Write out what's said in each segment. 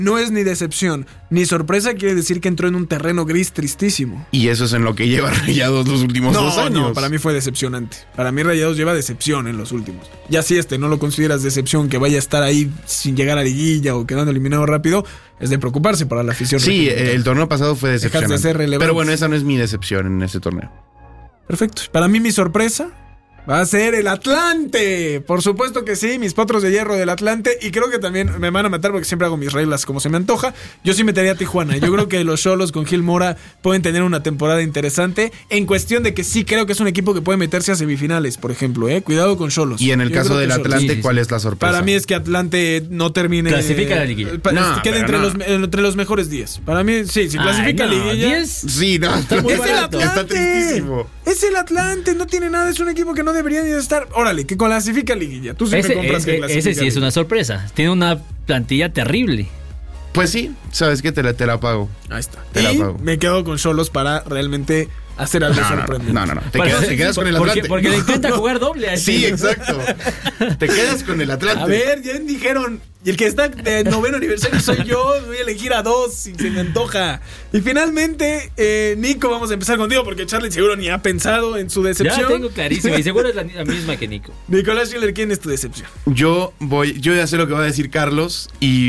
no es ni decepción ni sorpresa, quiere decir que entró en un terreno gris tristísimo. Y eso es en lo que lleva Rayados los últimos 2 años. No, para mí fue decepcionante. Para mí Rayados lleva decepción en los últimos. Ya si no lo consideras decepción, que vaya a estar ahí sin llegar a liguilla o quedando eliminado rápido, es de preocuparse para la afición. Sí, el torneo pasado fue decepcionante. Dejas de ser relevante. Pero bueno, esa no es mi decepción en este torneo. Perfecto. Para mí mi sorpresa va a ser el Atlante. Por supuesto que sí, mis potros de hierro del Atlante. Y creo que también me van a matar porque siempre hago mis reglas como se me antoja. Yo sí metería a Tijuana. Yo creo que los Xolos con Gil Mora pueden tener una temporada interesante. En cuestión de que sí creo que es un equipo que puede meterse a semifinales, por ejemplo. Cuidado con Xolos. Y en el caso del Atlante, ¿cuál es la sorpresa? Para mí es que Atlante no termine. Clasifica la liguilla. Quede entre los mejores 10. Para mí, sí, si clasifica la liguilla. 10. Sí, no, está muy barato. Está tristísimo. Es el Atlante, no tiene nada. Es un equipo que no debería ni de estar. Órale, que clasifica liguilla. Tú siempre compras que clasifica. Ese sí es una sorpresa. Tiene una plantilla terrible. Pues sí, ¿sabes qué? Te la pago. Ahí está. Te la pago. Me quedo con Xolos para realmente hacer algo sorprendente. No. Te quedas con el Atlante. Porque le encanta jugar doble. Sí, exacto. Te quedas con el Atlante. A ver, ya dijeron. Y el que está de 9º aniversario soy yo. Voy a elegir a 2 si se me antoja. Y finalmente, Nico, vamos a empezar contigo porque Charlie seguro ni ha pensado en su decepción. Ya tengo clarísima y seguro es la misma que Nico. Nicolás Schiller, ¿quién es tu decepción? Yo ya sé lo que va a decir Carlos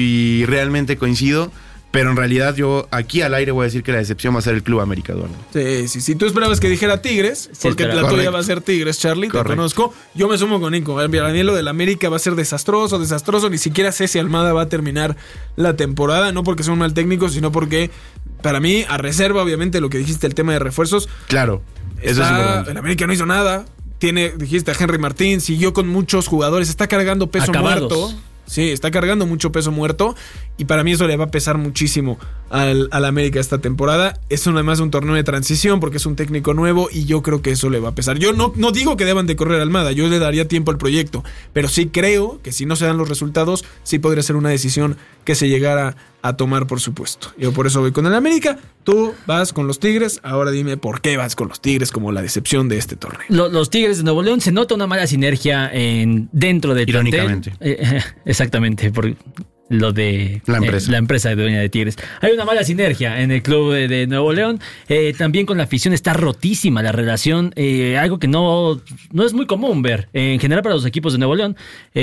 y realmente coincido. Pero en realidad yo aquí al aire voy a decir que la decepción va a ser el Club América, Eduardo. Sí. Tú esperabas que dijera Tigres, porque la tuya va a ser Tigres, Charlie, te conozco. Yo me sumo con Nico. Para mí lo del América va a ser desastroso. Ni siquiera sé si Almada va a terminar la temporada. No porque sea un mal técnico, sino porque para mí, a reserva, obviamente, lo que dijiste, el tema de refuerzos. Claro, eso es importante. El América no hizo nada. Dijiste a Henry Martín, siguió con muchos jugadores, está cargando peso muerto. Sí, está cargando mucho peso muerto y para mí eso le va a pesar muchísimo al América esta temporada. Es además un torneo de transición porque es un técnico nuevo y yo creo que eso le va a pesar. Yo no digo que deban de correr a Almada, yo le daría tiempo al proyecto, pero sí creo que si no se dan los resultados, sí podría ser una decisión que se llegara a tomar, por supuesto. Yo por eso voy con el América, tú vas con los Tigres. Ahora dime por qué vas con los Tigres como la decepción de este torneo. Los Tigres de Nuevo León, se nota una mala sinergia dentro del irónicamente. Exactamente, por lo de la empresa dueña de Tigres. Hay una mala sinergia en el club de Nuevo León. También con la afición está rotísima la relación, algo que no es muy común ver en general para los equipos de Nuevo León,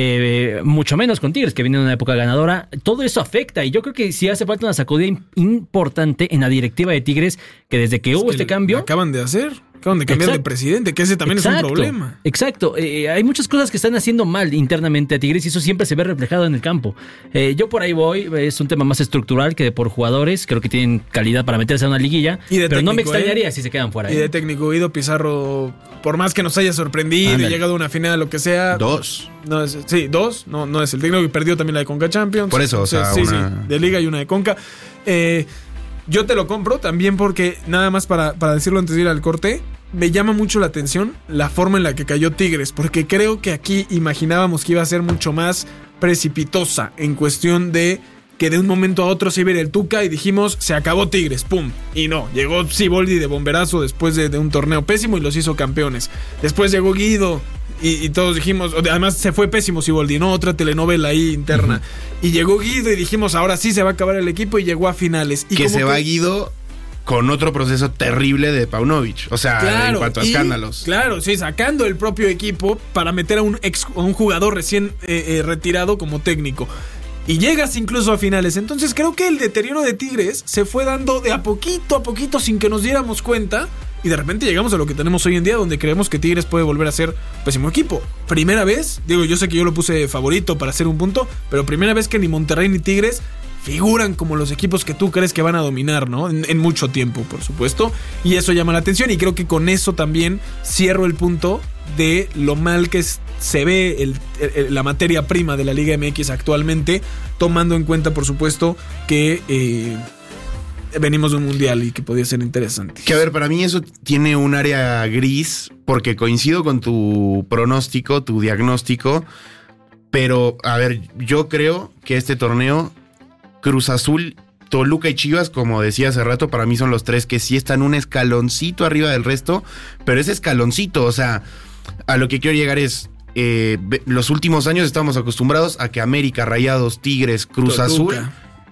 mucho menos con Tigres, que viene en una época ganadora. Todo eso afecta y yo creo que sí hace falta una sacudida importante en la directiva de Tigres, que desde que hubo este cambio... Acaban de cambiar de presidente, que ese también es un problema. Exacto. Hay muchas cosas que están haciendo mal internamente a Tigres y eso siempre se ve reflejado en el campo. Yo por ahí voy, es un tema más estructural que de por jugadores. Creo que tienen calidad para meterse a una liguilla, pero técnico, no me extrañaría si se quedan fuera. Y de técnico, Guido Pizarro, por más que nos haya sorprendido y llegado a una final, lo que sea. 2. No es, sí, 2. No es el técnico que perdió también la de Conca Champions. Por eso, sí, de Liga y una de Conca. Yo te lo compro también porque, nada más para decirlo antes de ir al corte, me llama mucho la atención la forma en la que cayó Tigres, porque creo que aquí imaginábamos que iba a ser mucho más precipitosa en cuestión de que de un momento a otro se iba a ir el Tuca y dijimos, se acabó Tigres, ¡pum! Y no, llegó Siboldi de bomberazo después de un torneo pésimo y los hizo campeones. Después llegó Guido y todos dijimos, además se fue pésimo Siboldi, ¿no? Otra telenovela ahí interna. Y llegó Guido y dijimos, ahora sí se va a acabar el equipo y llegó a finales. Y que se va Guido con otro proceso terrible de Paunovic, o sea, en cuanto a escándalos. Claro, sí, sacando el propio equipo para meter a un jugador recién retirado como técnico. Y llegas incluso a finales. Entonces creo que el deterioro de Tigres se fue dando de a poquito sin que nos diéramos cuenta. Y de repente llegamos a lo que tenemos hoy en día, donde creemos que Tigres puede volver a ser pésimo equipo. Primera vez, yo sé que yo lo puse favorito para hacer un punto, pero primera vez que ni Monterrey ni Tigres figuran como los equipos que tú crees que van a dominar, ¿no? En mucho tiempo, por supuesto. Y eso llama la atención y creo que con eso también cierro el punto de lo mal que se ve la materia prima de la Liga MX actualmente, tomando en cuenta, por supuesto, que venimos de un mundial y que podía ser interesante. Que a ver, para mí eso tiene un área gris, porque coincido con tu pronóstico, tu diagnóstico, pero a ver, yo creo que este torneo, Cruz Azul, Toluca y Chivas, como decía hace rato, para mí son los tres que sí están un escaloncito arriba del resto, pero ese escaloncito, o sea, a lo que quiero llegar es, los últimos años estamos acostumbrados a que América, Rayados, Tigres, Cruz Azul